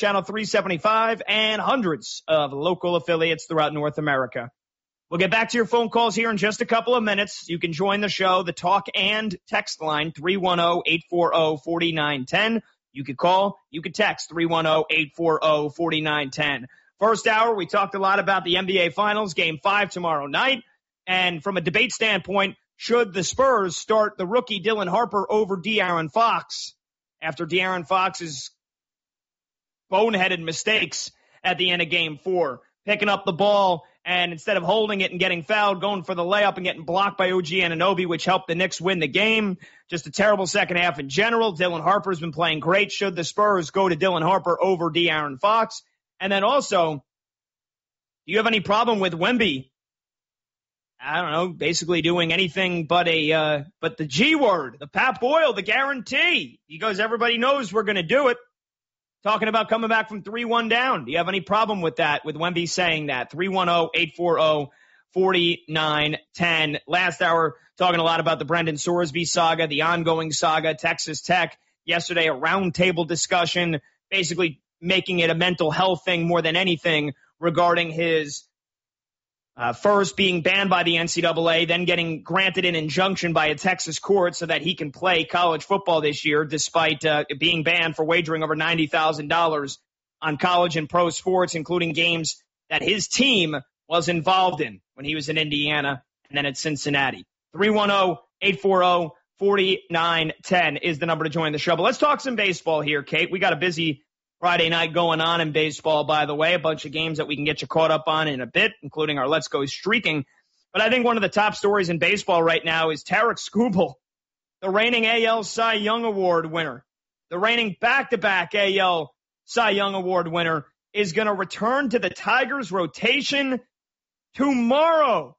Channel 375, and hundreds of local affiliates throughout North America. We'll get back to your phone calls here in just a couple of minutes. You can join the show, the talk and text line, 310-840-4910. You could call, you could text, 310-840-4910. First hour, we talked a lot about the NBA Finals, Game 5 tomorrow night. And from a debate standpoint, should the Spurs start the rookie Dylan Harper over De'Aaron Fox after De'Aaron Fox's boneheaded mistakes at the end of Game 4, picking up the ball and instead of holding it and getting fouled, going for the layup and getting blocked by OG Anunoby, which helped the Knicks win the game. Just a terrible second half in general. Dylan Harper's been playing great. Should the Spurs go to Dylan Harper over De'Aaron Fox? And then also, do you have any problem with Wemby? I don't know, basically doing anything but the G word, the Pat Boyle, the guarantee. He goes, everybody knows we're going to do it. Talking about coming back from 3-1 down. Do you have any problem with that, with Wemby saying that? 310-840-4910. Last hour, talking a lot about the Brendan Sorsby saga, the ongoing saga, Texas Tech. Yesterday, a roundtable discussion, basically making it a mental health thing more than anything regarding his first being banned by the NCAA, then getting granted an injunction by a Texas court so that he can play college football this year despite being banned for wagering over $90,000 on college and pro sports, including games that his team was involved in when he was in Indiana and then at Cincinnati. 310-840-4910 is the number to join the show. But let's talk some baseball here, Kate. We got a busy Friday night going on in baseball, by the way, a bunch of games that we can get you caught up on in a bit, including our Let's Go Streaking. But I think one of the top stories in baseball right now is Tarik Skubal, the reigning AL Cy Young Award winner, the reigning back-to-back AL Cy Young Award winner, is going to return to the Tigers rotation tomorrow.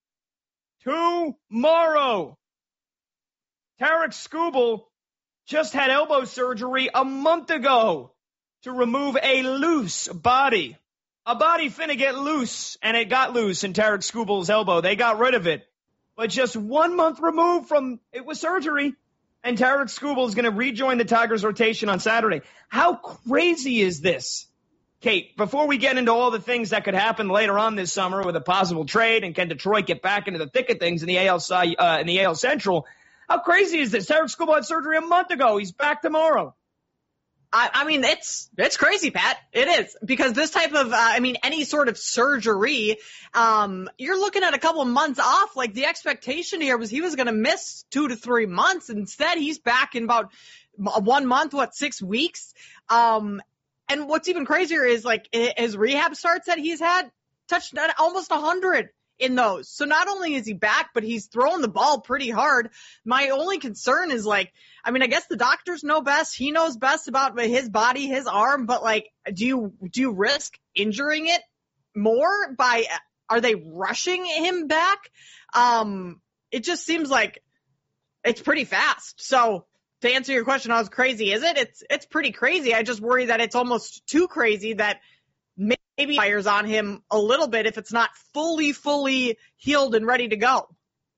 Tomorrow. Tarik Skubal just had elbow surgery a month ago to remove a loose body. A body finna get loose, and it got loose in Tarik Skubal's elbow. They got rid of it. But just 1 month removed from it was surgery, and Tarik Skubal is going to rejoin the Tigers rotation on Saturday. How crazy is this? Kate, before we get into all the things that could happen later on this summer with a possible trade and can Detroit get back into the thick of things in the AL Central, how crazy is this? Tarik Skubal had surgery a month ago. He's back tomorrow. I mean, it's crazy, Pat. It is. Because this type of, any sort of surgery, you're looking at a couple of months off. Like, the expectation here was he was going to miss 2 to 3 months. Instead, he's back in about 1 month, 6 weeks. And what's even crazier is, like, his rehab starts that he's had touched almost 100 in those. So not only is he back, but he's throwing the ball pretty hard. My only concern is, like, I guess the doctors know best. He knows best about his body, his arm, but, like, do you risk injuring it more are they rushing him back? It just seems like it's pretty fast. So to answer your question, how crazy is it? It's pretty crazy. I just worry that it's almost too crazy that maybe fires on him a little bit if it's not fully healed and ready to go.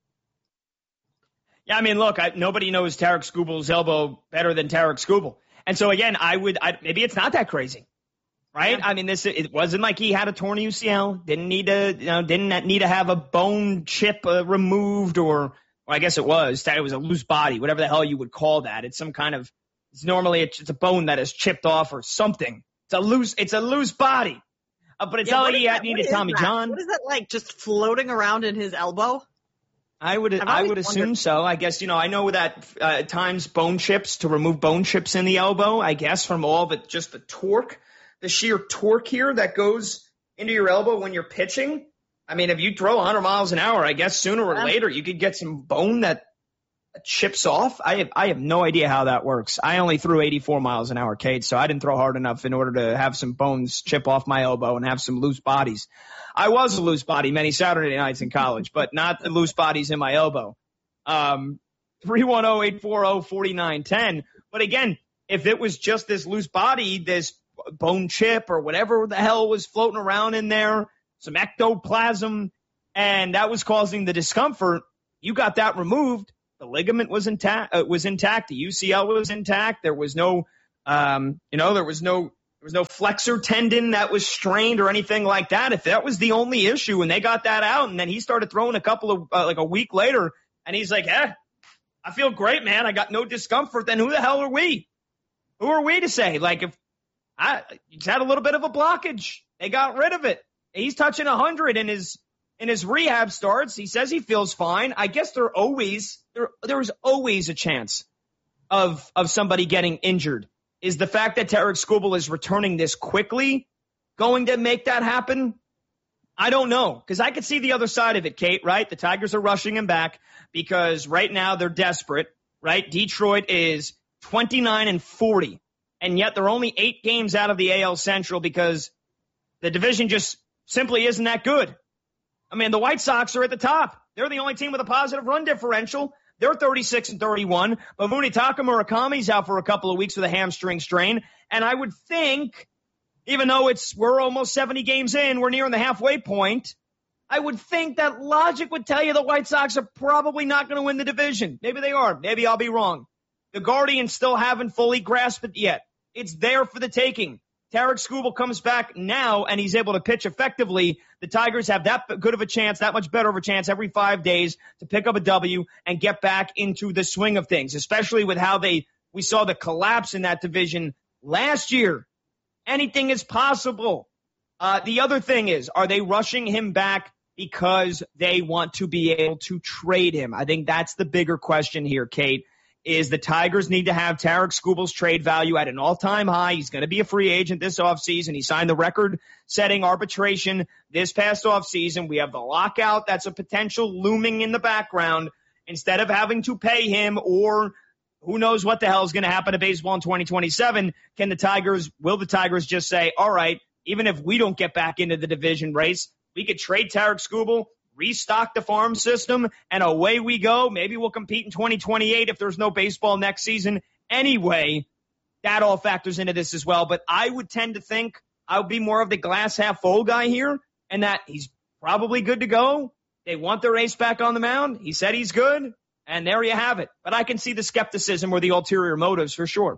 Yeah, look, nobody knows Tarik Skubal's elbow better than Tarik Skubal. And so, again, maybe it's not that crazy, right? Yeah. It wasn't like he had a torn UCL, didn't need to have a bone chip removed or I guess it was a loose body, whatever the hell you would call that. It's normally it's a bone that is chipped off or something. It's a loose body. But it's not like he needed Tommy John. What is that like, just floating around in his elbow? I would assume so. I guess, I know that at times bone chips, to remove bone chips in the elbow, I guess, from all the torque, the sheer torque here that goes into your elbow when you're pitching. If you throw 100 miles an hour, I guess sooner or later you could get some bone that chips off. I have no idea how that works. I only threw 84 miles an hour, Kate, so I didn't throw hard enough in order to have some bones chip off my elbow and have some loose bodies. I was a loose body many Saturday nights in college, but not the loose bodies in my elbow. 310-840-4910. But again, if it was just this loose body, this bone chip or whatever the hell was floating around in there, some ectoplasm, and that was causing the discomfort, you got that removed. The ligament was intact. The UCL was intact. There was no, There was no flexor tendon that was strained or anything like that. If that was the only issue and they got that out and then he started throwing a couple of, like a week later, and he's like, I feel great, man. I got no discomfort. Then who the hell are we? Who are we to say? Like, if he's had a little bit of a blockage, they got rid of it. He's touching 100 in his rehab starts. He says he feels fine. I guess there's always a chance of somebody getting injured. Is the fact that Tarik Skubal is returning this quickly going to make that happen? I don't know, because I could see the other side of it, Kate, right? The Tigers are rushing him back because right now they're desperate, right? Detroit is 29-40, and yet they're only 8 games out of the AL Central because the division just simply isn't that good. I mean, the White Sox are at the top. They're the only team with a positive run differential. They're 36-31, but Munetaka Murakami's out for a couple of weeks with a hamstring strain. And I would think, even though we're almost 70 games in, we're nearing the halfway point, I would think that logic would tell you the White Sox are probably not going to win the division. Maybe they are. Maybe I'll be wrong. The Guardians still haven't fully grasped it yet. It's there for the taking. Tarik Skubal comes back now, and he's able to pitch effectively. The Tigers have that good of a chance, that much better of a chance every 5 days to pick up a W and get back into the swing of things, especially with how we saw the collapse in that division last year. Anything is possible. The other thing is, are they rushing him back because they want to be able to trade him? I think that's the bigger question here, Kate. Is the Tigers need to have Tarik Skubal's trade value at an all-time high. He's going to be a free agent this offseason. He signed the record-setting arbitration this past offseason. We have the lockout that's a potential looming in the background. Instead of having to pay him, or who knows what the hell is going to happen to baseball in 2027, will the Tigers just say, all right, even if we don't get back into the division race, we could trade Tarik Skubal, restock the farm system, and away we go. Maybe we'll compete in 2028 if there's no baseball next season. Anyway, that all factors into this as well. But I would tend to think I would be more of the glass half full guy here, and that he's probably good to go. They want their ace back on the mound. He said he's good, and there you have it. But I can see the skepticism or the ulterior motives for sure.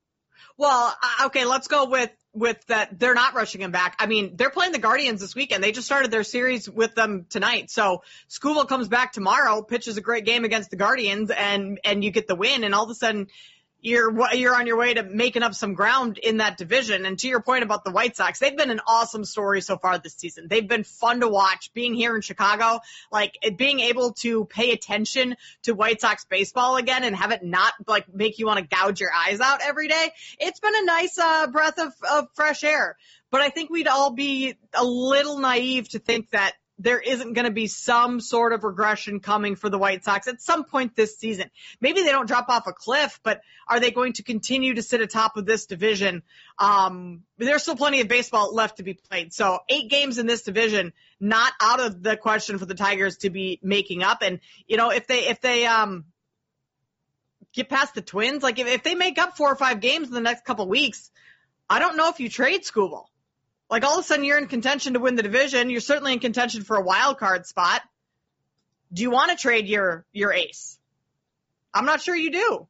Well, okay, let's go with that. They're not rushing him back. I mean, they're playing the Guardians this weekend. They just started their series with them tonight. So Skubal comes back tomorrow, pitches a great game against the Guardians, and you get the win. And all of a sudden, you're on your way to making up some ground in that division. And to your point about the White Sox, they've been an awesome story so far this season. They've been fun to watch. Being here in Chicago, like being able to pay attention to White Sox baseball again and have it not like make you want to gouge your eyes out every day. It's been a nice breath of fresh air. But I think we'd all be a little naive to think that there isn't going to be some sort of regression coming for the White Sox at some point this season. Maybe they don't drop off a cliff, but are they going to continue to sit atop of this division? There's still plenty of baseball left to be played. So 8 games in this division, not out of the question for the Tigers to be making up. And, you know, if they get past the Twins, like if they make up 4 or 5 games in the next couple of weeks, I don't know if you trade Skubal. Like, all of a sudden, you're in contention to win the division. You're certainly in contention for a wild card spot. Do you want to trade your ace? I'm not sure you do.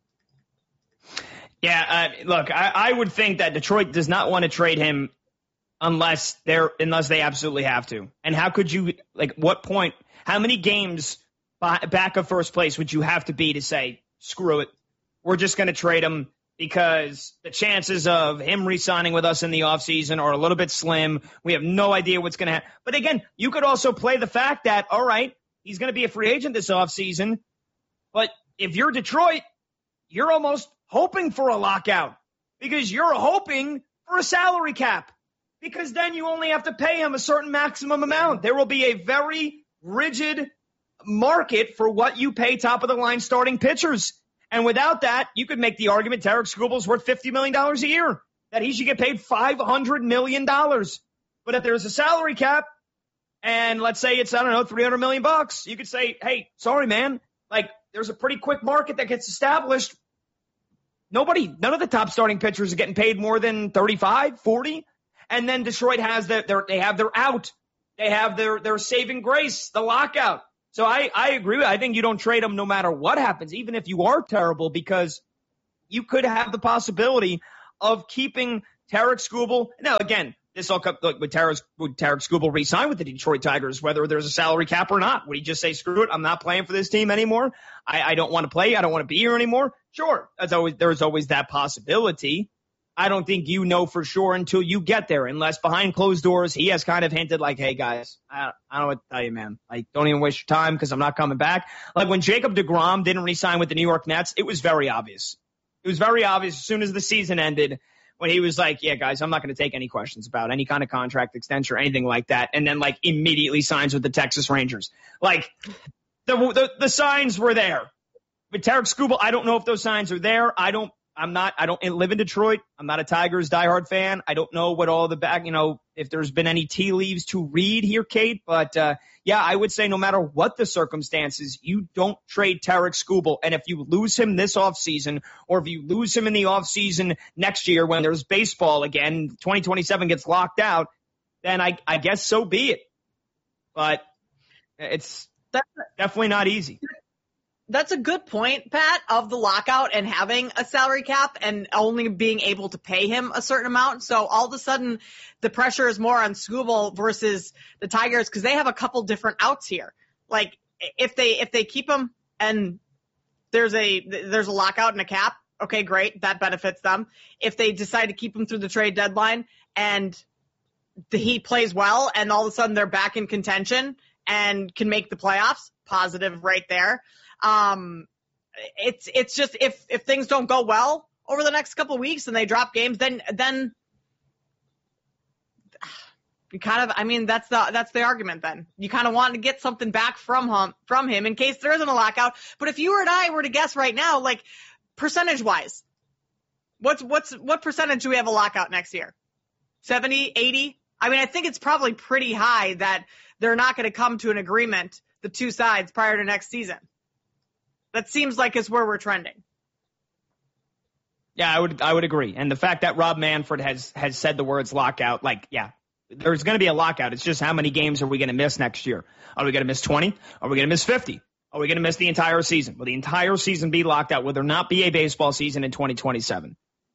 Yeah, look, I would think that Detroit does not want to trade him unless they absolutely have to. And how could you, like, what point, how many games back of first place would you have to be to say, screw it, we're just going to trade him? Because the chances of him re-signing with us in the offseason are a little bit slim. We have no idea what's going to happen. But again, you could also play the fact that, all right, he's going to be a free agent this offseason. But if you're Detroit, you're almost hoping for a lockout because you're hoping for a salary cap, because then you only have to pay him a certain maximum amount. There will be a very rigid market for what you pay top-of-the-line starting pitchers. And without that, you could make the argument Tarik Skubal's worth $50 million a year, that he should get paid $500 million. But if there's a salary cap, and let's say it's, $300 million, you could say, hey, sorry, man, like, there's a pretty quick market that gets established. None of the top starting pitchers are getting paid more than 35, 40. And then Detroit has they have their out. They have their saving grace, the lockout. So I agree. I think you don't trade him no matter what happens, even if you are terrible, because you could have the possibility of keeping Tarek Skubal, now again, this all comes, look, would Tarek Skubal re-sign with the Detroit Tigers, whether there's a salary cap or not? Would he just say, screw it, I'm not playing for this team anymore? I don't want to play. I don't want to be here anymore. Sure, there's always that possibility. I don't think you know for sure until you get there, unless behind closed doors, he has kind of hinted like, hey guys, I don't know what to tell you, man. Like, don't even waste your time because I'm not coming back. Like when Jacob deGrom didn't re-sign with the New York Mets, it was very obvious. It was very obvious as soon as the season ended when he was like, yeah, guys, I'm not going to take any questions about any kind of contract extension or anything like that. And then like immediately signs with the Texas Rangers. Like the signs were there. But Tarek Skubal, I don't know if those signs are there. I don't live in Detroit. I'm not a Tigers diehard fan. I don't know what all the if there's been any tea leaves to read here, Kate. But, yeah, I would say no matter what the circumstances, you don't trade Tarek Skubal. And if you lose him this offseason, or if you lose him in the offseason next year when there's baseball again, 2027 gets locked out, then I guess so be it. But it's definitely not easy. That's a good point, Pat, of the lockout and having a salary cap and only being able to pay him a certain amount. So all of a sudden, the pressure is more on Skubal versus the Tigers because they have a couple different outs here. Like if they keep him and there's a lockout and a cap, okay, great, that benefits them. If they decide to keep him through the trade deadline and he plays well and all of a sudden they're back in contention and can make the playoffs, positive right there. It's just if things don't go well over the next couple of weeks and they drop games, then you kind of, that's the argument then. You kind of want to get something back from him in case there isn't a lockout. But if you and I were to guess right now, like percentage wise, what percentage do we have a lockout next year? 70, 80? I think it's probably pretty high that they're not going to come to an agreement, the two sides, prior to next season. That seems like it's where we're trending. Yeah, I would agree. And the fact that Rob Manfred has said the words lockout, like, yeah, there's going to be a lockout. It's just how many games are we going to miss next year? Are we going to miss 20? Are we going to miss 50? Are we going to miss the entire season? Will the entire season be locked out? Will there not be a baseball season in 2027?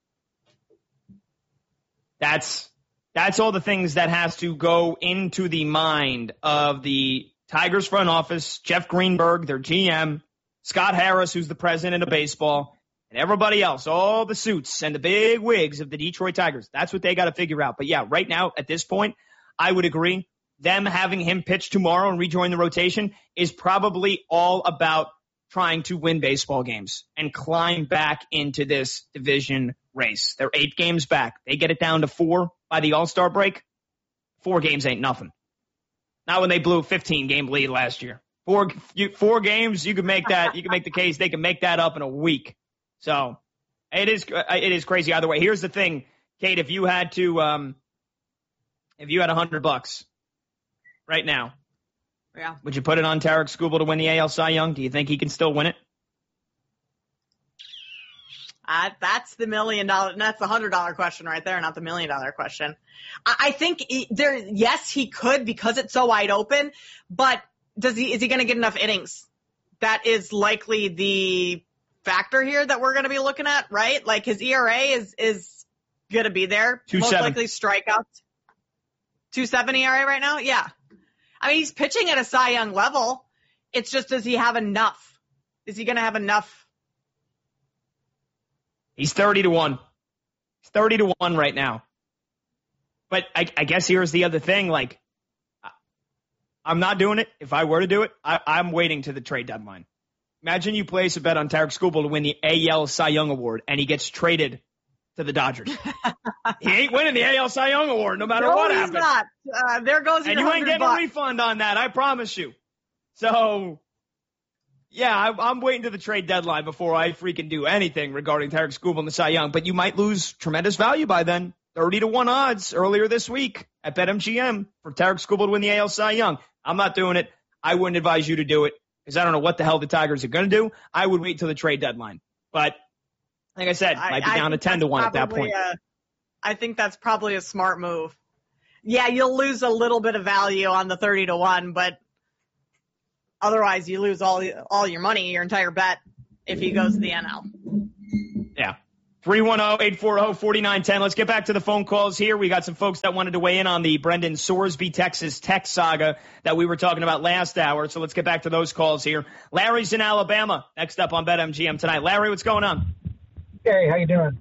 That's all the things that has to go into the mind of the Tigers front office, Jeff Greenberg, their GM, Scott Harris, who's the president of baseball, and everybody else, all the suits and the big wigs of the Detroit Tigers. That's what they got to figure out. But yeah, right now, at this point, I would agree. Them having him pitch tomorrow and rejoin the rotation is probably all about trying to win baseball games and climb back into this division race. They're 8 games back. They get it down to 4 by the All-Star break. 4 games ain't nothing. Not when they blew a 15-game lead last year. 4 games, you can make that. You can make the case they can make that up in a week. So it is crazy either way. Here's the thing, Kate. If you had $100 right now, yeah, would you put it on Tarek Skubal to win the AL Cy Young? Do you think he can still win it? That's the $1 million. That's the $100 question right there, not the $1 million question. I think yes, he could because it's so wide open. But is he going to get enough innings? That is likely the factor here that we're going to be looking at, right? Like his ERA is going to be there. 2.7. Most likely strikeouts. 2.7 ERA right now. Yeah. He's pitching at a Cy Young level. It's just, does he have enough? Is he going to have enough? He's 30-1. He's 30-1 right now. But I guess here's the other thing. Like, I'm not doing it. If I were to do it, I'm waiting to the trade deadline. Imagine you place a bet on Tarek Skubal to win the AL Cy Young Award, and he gets traded to the Dodgers. He ain't winning the AL Cy Young Award no matter what happens. Not. There goes your $100. And you ain't getting a refund on that, I promise you. So, yeah, I'm waiting to the trade deadline before I freaking do anything regarding Tarek Skubal and the Cy Young. But you might lose tremendous value by then. 30-1 odds earlier this week at BetMGM for Tarek Skubal to win the AL Cy Young. I'm not doing it. I wouldn't advise you to do it because I don't know what the hell the Tigers are going to do. I would wait till the trade deadline. But like I said, might be down to 10-1 at that point. I think that's probably a smart move. Yeah, you'll lose a little bit of value on the 30-1, but otherwise you lose all your money, your entire bet, if he goes to the NL. Yeah. 310-840-4910. Let's get back to the phone calls here. We got some folks that wanted to weigh in on the Brendan Sorsby, Texas Tech saga that we were talking about last hour. So let's get back to those calls here. Larry's in Alabama. Next up on BetMGM tonight. Larry, what's going on? Hey, how you doing?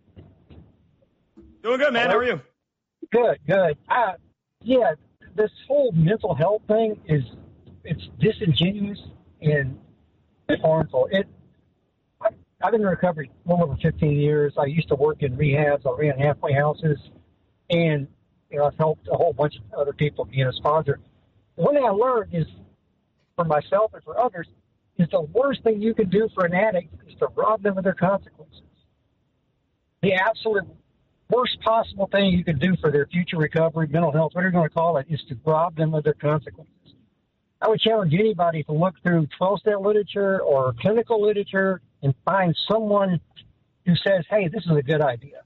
Doing good, man. How are you? Good. Yeah, this whole mental health thing it's disingenuous and harmful. I've been in recovery a little over 15 years. I used to work in rehabs. I ran halfway houses, and I've helped a whole bunch of other people being a sponsor. The one thing I learned is, for myself and for others, is the worst thing you can do for an addict is to rob them of their consequences. The absolute worst possible thing you can do for their future recovery, mental health, whatever you're going to call it, is to rob them of their consequences. I would challenge anybody to look through 12-step literature or clinical literature and find someone who says, hey, this is a good idea.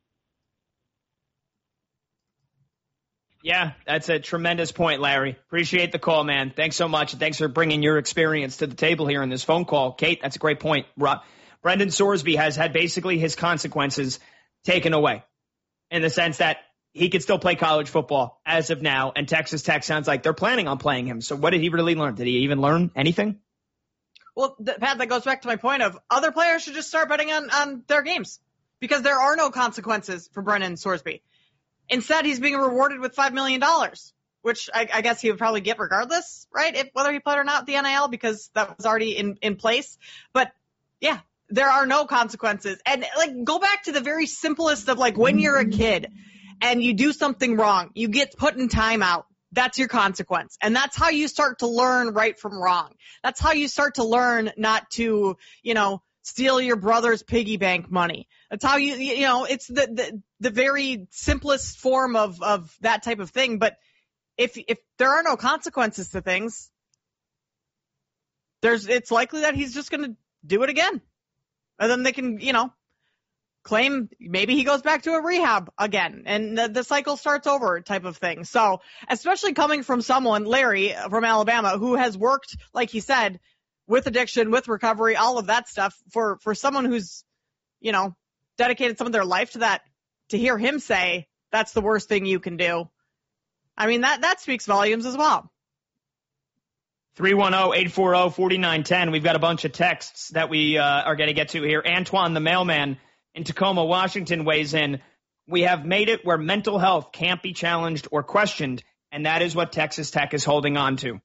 Yeah, that's a tremendous point, Larry. Appreciate the call, man. Thanks so much. Thanks for bringing your experience to the table here in this phone call. Kate, that's a great point. Brendan Sorsby has had basically his consequences taken away in the sense that he could still play college football as of now, and Texas Tech sounds like they're planning on playing him. So what did he really learn? Did he even learn anything? Well, Pat, that goes back to my point of other players should just start betting on their games because there are no consequences for Brendan Sorsby. Instead, he's being rewarded with $5 million, which I guess he would probably get regardless, right? Whether he played or not the NIL, because that was already in place. But yeah, there are no consequences. And go back to the very simplest of when you're a kid and you do something wrong, you get put in timeout. That's your consequence. And that's how you start to learn right from wrong. That's how you start to learn not to, steal your brother's piggy bank money. That's how it's the very simplest form of that type of thing. But if there are no consequences to things, it's likely that he's just going to do it again. And then they can, claim maybe he goes back to a rehab again and the cycle starts over type of thing. So especially coming from someone, Larry from Alabama, who has worked, like he said, with addiction, with recovery, all of that stuff for someone who's, dedicated some of their life to that, to hear him say that's the worst thing you can do. I mean, that speaks volumes as well. 310-840-4910. We've got a bunch of texts that we are going to get to here. Antoine, the mailman in Tacoma, Washington, weighs in. We have made it where mental health can't be challenged or questioned, and that is what Texas Tech is holding on to.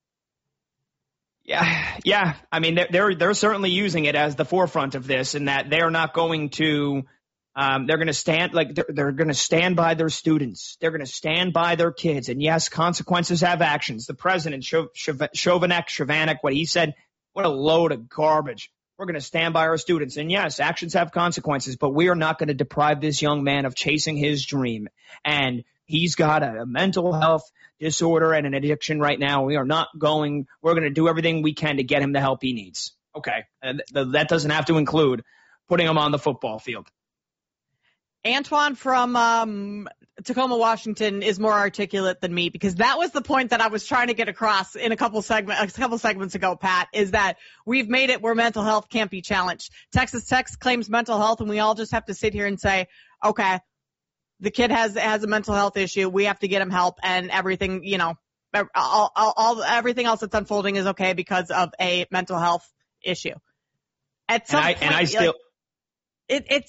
Yeah. I mean, they're certainly using it as the forefront of this, in that they're not going to. They're going to stand they're going to stand by their students. They're going to stand by their kids. And yes, consequences have actions. The president, Chovanec, what he said, what a load of garbage. We're going to stand by our students. And yes, actions have consequences, but we are not going to deprive this young man of chasing his dream. And he's got a mental health disorder and an addiction right now. We're going to do everything we can to get him the help he needs. Okay. That doesn't have to include putting him on the football field. Antoine from Tacoma, Washington is more articulate than me, because that was the point that I was trying to get across in a couple segments ago, Pat, is that we've made it where mental health can't be challenged. Texas Tech claims mental health, and we all just have to sit here and say, okay, the kid has a mental health issue. We have to get him help, and everything, everything else that's unfolding is okay because of a mental health issue. At some point, I still. It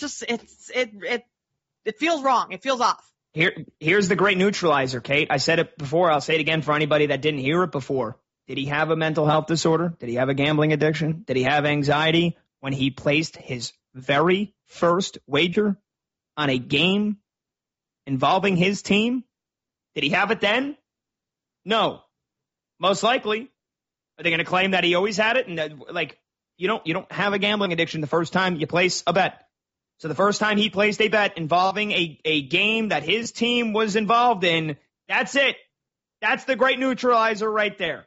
feels wrong. It feels off. Here's the great neutralizer, Kate. I said it before. I'll say it again for anybody that didn't hear it before. Did he have a mental health disorder? Did he have a gambling addiction? Did he have anxiety when he placed his very first wager on a game involving his team? Did he have it then? No. Most likely. Are they going to claim that he always had it? And you don't have a gambling addiction the first time you place a bet. So the first time he placed a bet involving a game that his team was involved in, that's it. That's the great neutralizer right there.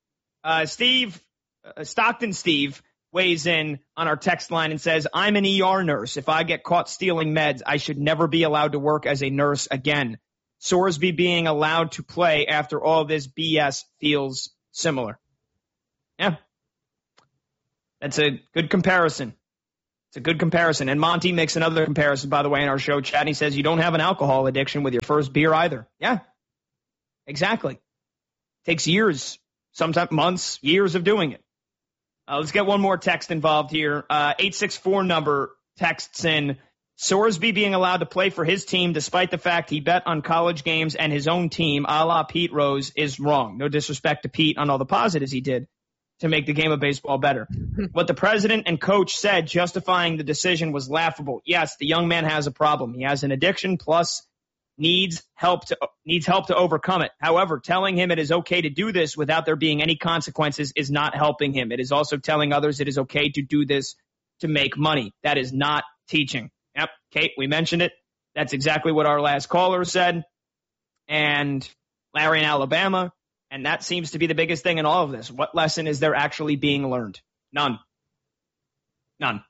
Stockton Steve weighs in on our text line and says, I'm an ER nurse. If I get caught stealing meds, I should never be allowed to work as a nurse again. Sorsby being allowed to play after all this BS feels similar. Yeah. That's a good comparison. It's a good comparison. And Monty makes another comparison, by the way, in our show chat. And he says you don't have an alcohol addiction with your first beer either. Yeah, exactly. Takes years, sometimes months, years of doing it. Let's get one more text involved here. 864 number texts in, Sorsby being allowed to play for his team despite the fact he bet on college games and his own team, a la Pete Rose, is wrong. No disrespect to Pete on all the positives he did to make the game of baseball better. What the president and coach said justifying the decision was laughable. Yes, the young man has a problem. He has an addiction plus needs help to overcome it. However, telling him it is okay to do this without there being any consequences is not helping him. It is also telling others it is okay to do this to make money. That is not teaching. Yep, Kate, we mentioned it. That's exactly what our last caller said. And Larry in Alabama. And that seems to be the biggest thing in all of this. What lesson is there actually being learned? None. The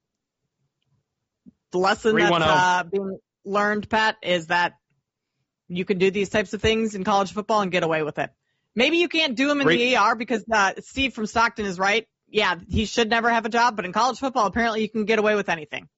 lesson that's being learned, Pat, is that you can do these types of things in college football and get away with it. Maybe you can't do them in the ER because Steve from Stockton is right. Yeah, he should never have a job. But in college football, apparently you can get away with anything.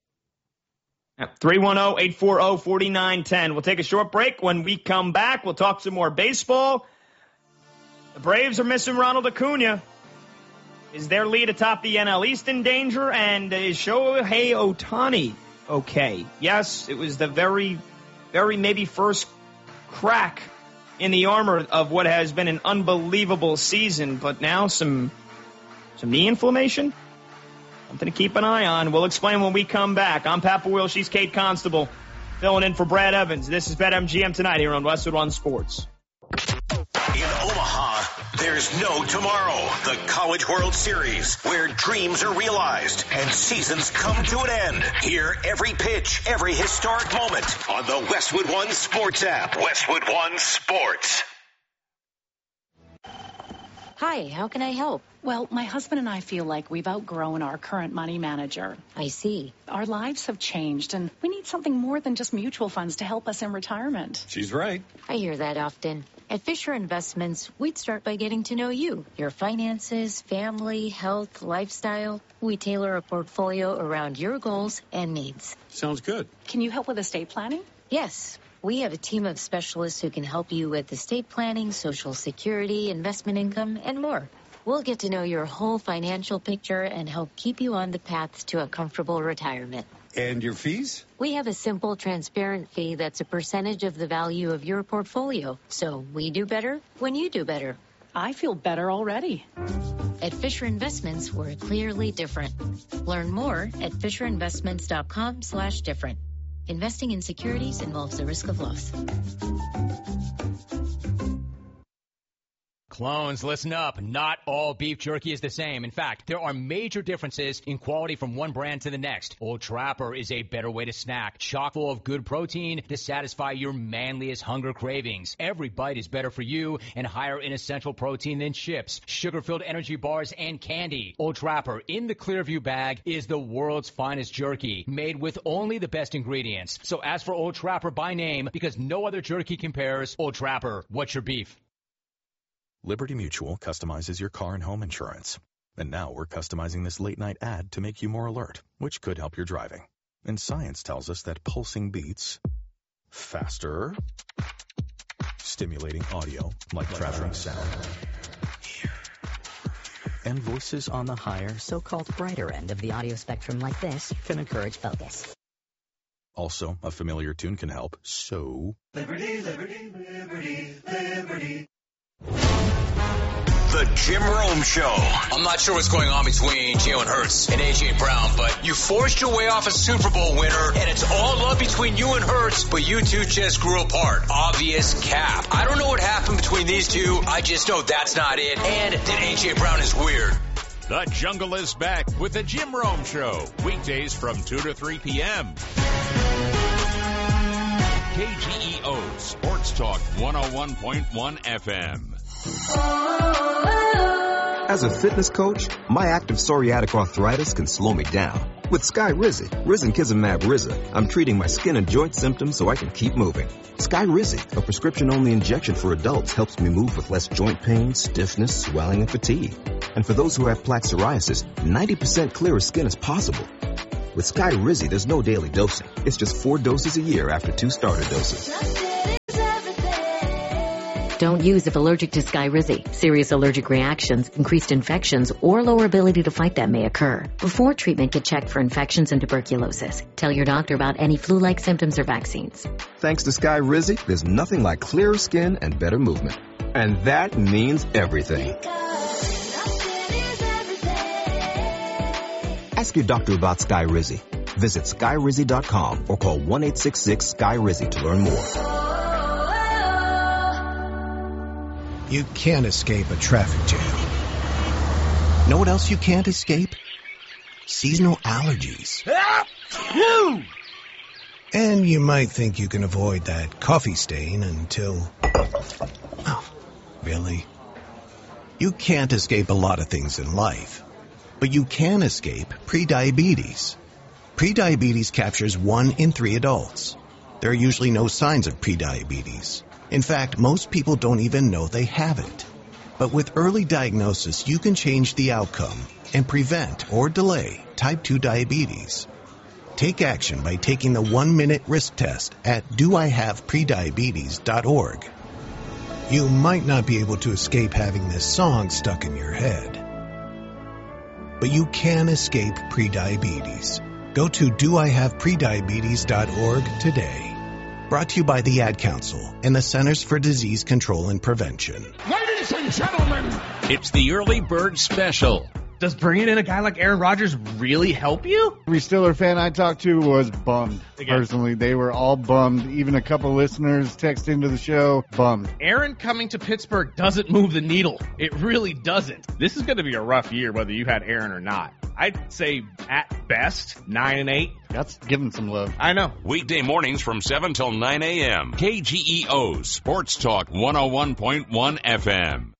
310-840-4910. We'll take a short break. When we come back, we'll talk some more baseball. The Braves are missing Ronald Acuna. Is their lead atop the NL East in danger? And is Shohei Ohtani okay? Yes, it was the very, very maybe first crack in the armor of what has been an unbelievable season. But now some knee inflammation? Something to keep an eye on. We'll explain when we come back. I'm Pat Boyle. She's Kate Constable. Filling in for Brad Evans. This is BetMGM Tonight here on Westwood One Sports. In Omaha, there's no tomorrow. The College World Series, where dreams are realized and seasons come to an end. Hear every pitch, every historic moment on the Westwood One Sports app. Westwood One Sports. Hi, how can I help? Well, my husband and I feel like we've outgrown our current money manager. I see. Our lives have changed, and we need something more than just mutual funds to help us in retirement. She's right. I hear that often. At Fisher Investments, we'd start by getting to know you, your finances, family, health, lifestyle. We tailor a portfolio around your goals and needs. Sounds good. Can you help with estate planning? Yes. We have a team of specialists who can help you with estate planning, Social Security, investment income, and more. We'll get to know your whole financial picture and help keep you on the path to a comfortable retirement. And your fees? We have a simple, transparent fee that's a percentage of the value of your portfolio. So we do better when you do better. I feel better already. At Fisher Investments, we're clearly different. Learn more at FisherInvestments.com/different. Investing in securities involves the risk of loss. Clones, listen up. Not all beef jerky is the same. In fact, there are major differences in quality from one brand to the next. Old Trapper is a better way to snack, chock full of good protein to satisfy your manliest hunger cravings. Every bite is better for you and higher in essential protein than chips, sugar-filled energy bars, and candy. Old Trapper in the Clearview bag is the world's finest jerky, made with only the best ingredients. So ask for Old Trapper by name because no other jerky compares. Old Trapper, what's your beef? Liberty Mutual customizes your car and home insurance. And now we're customizing this late-night ad to make you more alert, which could help your driving. And science tells us that pulsing beats, faster, stimulating audio like traveling sound, and voices on the higher, so-called brighter end of the audio spectrum like this can encourage focus. Also, a familiar tune can help, so... Liberty, liberty, liberty, liberty. The Jim Rome Show. I'm not sure what's going on between Jalen Hurts and A.J. Brown, but you forced your way off a Super Bowl winner, and it's all love between you and Hurts, but you two just grew apart. Obvious cap. I don't know what happened between these two. I just know that's not it, and that A.J. Brown is weird. The Jungle is back with the Jim Rome Show. Weekdays from 2 to 3 p.m. KGEO Sports Talk 101.1 FM. As a fitness coach, my active psoriatic arthritis can slow me down. With Skyrizi, Risankizumab Riza, I'm treating my skin and joint symptoms so I can keep moving. Skyrizi, a prescription-only injection for adults, helps me move with less joint pain, stiffness, swelling, and fatigue. And for those who have plaque psoriasis, 90% clearer skin is possible. With Skyrizi, there's no daily dosing. It's just 4 doses a year after 2 starter doses. Don't use if allergic to Skyrizi. Serious allergic reactions, increased infections, or lower ability to fight them may occur. Before treatment, get checked for infections and tuberculosis. Tell your doctor about any flu-like symptoms or vaccines. Thanks to Skyrizi, there's nothing like clearer skin and better movement. And that means everything. Ask your doctor about Skyrizi. Visit Skyrizi.com or call 1-866-SKY-RIZI to learn more. You can't escape a traffic jam. Know what else you can't escape? Seasonal allergies. And you might think you can avoid that coffee stain until... Oh, really? You can't escape a lot of things in life, but you can escape prediabetes. Prediabetes captures 1 in 3 adults. There are usually no signs of prediabetes. In fact, most people don't even know they have it. But with early diagnosis, you can change the outcome and prevent or delay type 2 diabetes. Take action by taking the 1-minute risk test at doihaveprediabetes.org. You might not be able to escape having this song stuck in your head, but you can escape prediabetes. Go to doihaveprediabetes.org today. Brought to you by the Ad Council and the Centers for Disease Control and Prevention. Ladies and gentlemen, it's the Early Bird Special. Does bringing in a guy like Aaron Rodgers really help you? Every Steeler fan I talked to was bummed. Personally, they were all bummed. Even a couple listeners text into the show, bummed. Aaron coming to Pittsburgh doesn't move the needle. It really doesn't. This is going to be a rough year, whether you had Aaron or not. I'd say at best 9-8. That's giving some love. I know. Weekday mornings from 7 till 9 a.m. KGEO Sports Talk 101.1 FM.